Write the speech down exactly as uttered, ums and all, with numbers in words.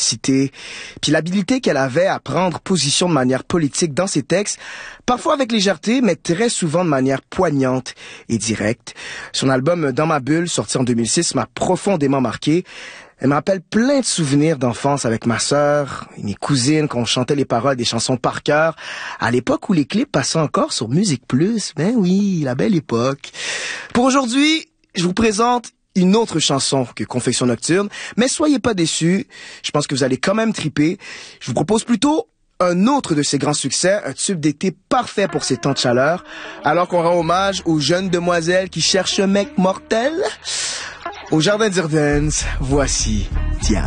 authenticité, puis l'habilité qu'elle avait à prendre position de manière politique dans ses textes, parfois avec légèreté, mais très souvent de manière poignante et directe. Son album Dans ma bulle, sorti en deux mille six, m'a profondément marqué. Elle me rappelle plein de souvenirs d'enfance avec ma sœur et mes cousines quand on chantait les paroles des chansons par cœur, à l'époque où les clips passaient encore sur Musique Plus. Ben oui, la belle époque. Pour aujourd'hui, je vous présente une autre chanson que Confection Nocturne, mais soyez pas déçus, je pense que vous allez quand même triper. Je vous propose plutôt un autre de ses grands succès, un tube d'été parfait pour ces temps de chaleur, alors qu'on rend hommage aux jeunes demoiselles qui cherchent un mec mortel. Au Jardin d'Irvens, voici Diane.